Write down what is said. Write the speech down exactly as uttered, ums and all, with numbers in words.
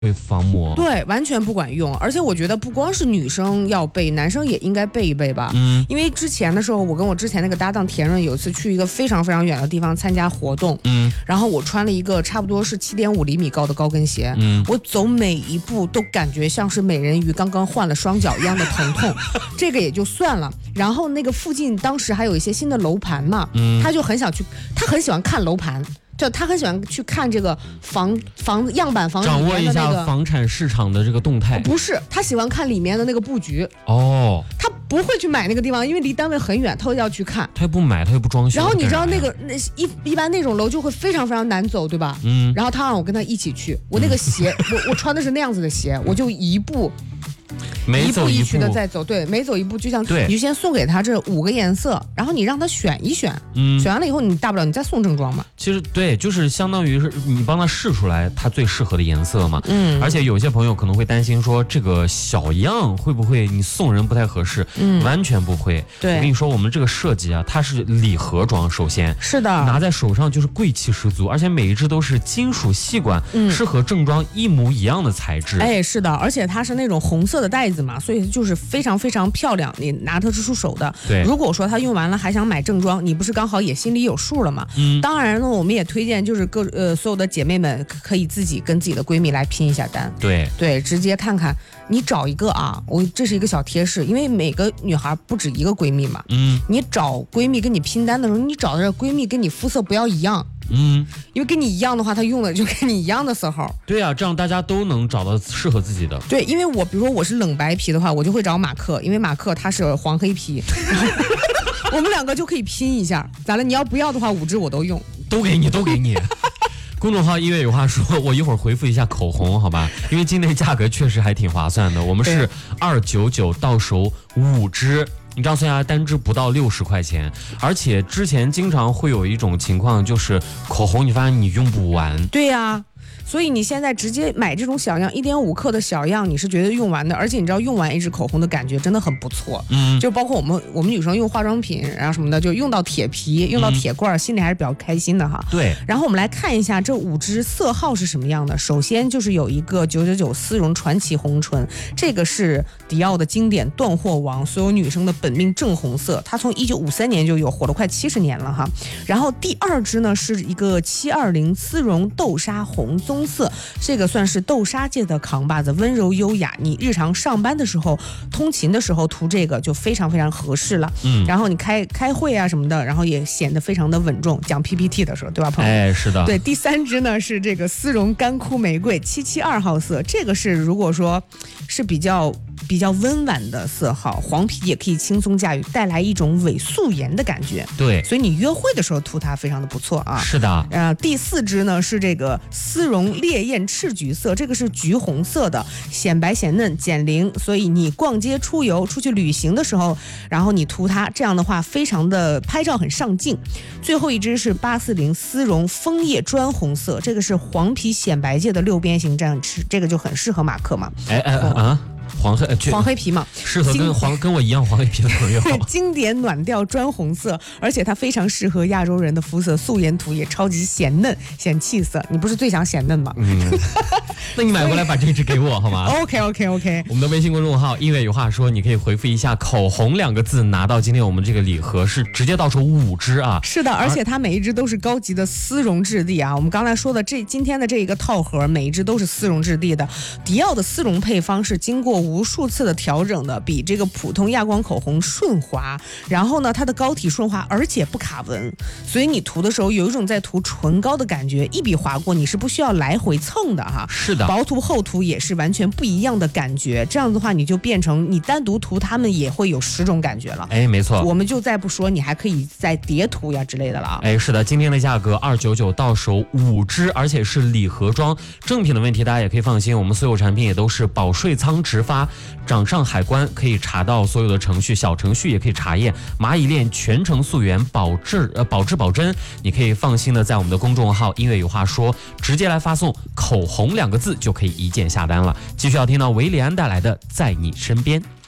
会防磨， 对，完全不管用。而且我觉得不光是女生要备，男生也应该备一备吧。 嗯， 因为之前的时候，我跟我之前那个搭档田润有一次去一个非常非常远的地方参加活动， 嗯， 然后我穿了一个差不多是七点五厘米高的高跟鞋， 嗯， 我走每一步都感觉像是美人鱼刚刚换了双脚一样的疼痛。这个也就算了，然后那个附近当时还有一些新的楼盘嘛， 嗯， 他就很想去，他很喜欢看楼盘。就他很喜欢去看这个房房样板房里掌握一面的那个下房产市场的这个动态。 不是，他喜欢看里面的那个布局。 哦， 他不会去买那个地方，因为离单位很远，他要去看。 他又不买，他又不装修。 然后你知道那个那一一般那种楼就会非常非常难走，对吧？ 嗯。 然后他让我跟他一起去，我那个鞋，嗯、我我穿的是那样子的鞋，我就一步。 每走一步一步一趋的在走，对，每走一步就像对， 你就先送给他这五个颜色，然后你让他选一选， 嗯， 选完了以后你大不了你再送正装嘛。 其实对，就是相当于是你帮他试出来他最适合的颜色嘛， 嗯， 而且有些朋友可能会担心说这个小样会不会你送人不太合适， 嗯， 完全不会。 对， 我跟你说，我们这个设计啊，它是礼盒装，首先是的， 拿在手上就是贵气十足，而且每一只都是金属细管， 嗯， 是和正装一模一样的材质。 哎，是的，而且它是那种红色的袋子嘛，所以就是非常非常漂亮，你拿得出手的。 对， 如果说他用完了还想买正装，你不是刚好也心里有数了吗？ 嗯， 当然呢，我们也推荐就是各呃所有的姐妹们可以自己跟自己的闺蜜来拼一下单。 对对，直接看看你找一个啊，我这是一个小贴士，因为每个女孩不止一个闺蜜嘛。 嗯， 你找闺蜜跟你拼单的时候，你找的这闺蜜跟你肤色不要一样。 嗯， 因为跟你一样的话，她用的就跟你一样的色号。 对啊，这样大家都能找到适合自己的。 对，因为我比如说我是冷白皮的话，我就会找马克，因为马克他是黄黑皮，我们两个就可以拼一下。咋了？你要不要的话，五支我都用， 都给你，都给你。公众号音乐有话说，我一会儿回复一下口红，好吧？因为今天价格确实还挺划算的，我们是二九九到手五支。你这样算下来，单支不到六十块钱，而且之前经常会有一种情况，就是口红你发现你用不完。 对呀、啊。所以你现在直接买这种小样一点五克的小样，你是绝对用完的，而且你知道用完一支口红的感觉真的很不错。 嗯， 就包括我们我们女生用化妆品，然后什么的，就用到铁皮，用到铁罐，嗯、心里还是比较开心的哈。 对。 然后我们来看一下这五支色号是什么样的。首先就是有一个九九九丝绒传奇红唇，这个是迪奥的经典断货王，所有女生的本命正红色，它从一九五三年就有，火了快七十年了哈。然后第二支呢是一个七二零丝绒豆沙红棕色，这个算是豆沙界的扛把子，温柔优雅，你日常上班的时候通勤的时候涂这个就非常非常合适了。嗯，然后你开开会啊什么的，然后也显得非常的稳重，讲 P P T 的时候，对吧朋友？ 哎，是的。 对，第三支呢是这个丝绒干枯玫瑰七七二号色，这个是如果说是比较比较温婉的色号，黄皮也可以轻松驾驭，带来一种伪素颜的感觉。 对， 所以你约会的时候涂它非常的不错啊。 是的。 呃，第四支呢是这个丝绒烈焰赤橘色，这个是橘红色的，显白显嫩减龄，所以你逛街出游出去旅行的时候，然后你涂它，这样的话非常的拍照很上镜。最后一支是八四零丝绒枫叶砖红色，这个是黄皮显白界的六边形战士，这个就很适合马克嘛。 哎哎啊。黄黑黄黑皮嘛， 适合跟黄跟我一样黄黑皮的朋友。 经典暖调砖红色，而且它非常适合亚洲人的肤色，素颜涂也超级显嫩显气色。你不是最想显嫩吗？ 嗯，那你买过来把这支给我好吗 ？OK OK OK。 我们的微信公众号音乐有话说，你可以回复一下口红两个字，拿到今天我们这个礼盒是直接到手五支啊。 是的，而且它每一支都是高级的丝绒质地啊。我们刚才说的这今天的这一个套盒，每一支都是丝绒质地的。迪奥的丝绒配方是经过无数次的调整的，比这个普通亚光口红顺滑，然后呢它的膏体顺滑，而且不卡纹，所以你涂的时候有一种在涂唇膏的感觉，一笔划过，你是不需要来回蹭的哈。 是的， 薄涂厚涂也是完全不一样的感觉，这样的话你就变成你单独涂它们也会有十种感觉了。 哎，没错， 我们就再不说你还可以再叠涂呀之类的了。 哎，是的，今天的价格二九九到手五支，而且是礼盒装，正品的问题大家也可以放心，我们所有产品也都是保税仓直发，掌上海关可以查到所有的程序，小程序也可以查验，蚂蚁链全程溯源，保质呃保质保真，你可以放心的在我们的公众号音乐有话说直接来发送口红两个字就可以一键下单了。继续要听到维里安带来的在你身边。